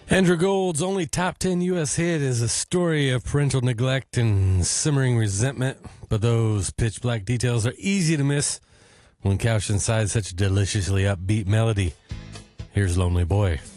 Andrew Gold's only top 10 U.S. hit is a story of parental neglect and simmering resentment, but those pitch black details are easy to miss when couched inside such a deliciously upbeat melody. Here's Lonely Boy.